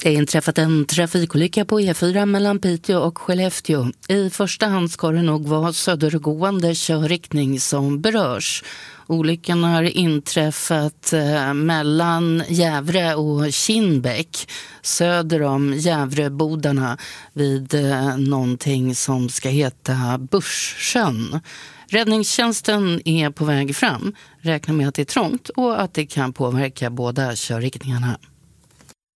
Det är inträffat en trafikolycka på E4 mellan Piteå och Skellefteå. I första hand ska det nog vara södergående körriktning som berörs. Olyckan har inträffat mellan Jävre och Kinnbäck söder om Jävrebodarna vid någonting som ska heta Börssjön. Räddningstjänsten är på väg fram, räknar med att det är trångt och att det kan påverka båda körriktningarna.